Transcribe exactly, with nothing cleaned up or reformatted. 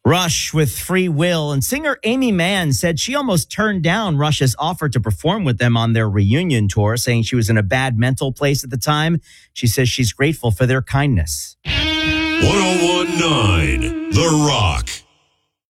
Rush with Free Will, and singer Amy Mann said she almost turned down Rush's offer to perform with them on their reunion tour, saying she was in a bad mental place at the time. She says she's grateful for their kindness. ten nineteen The Rock.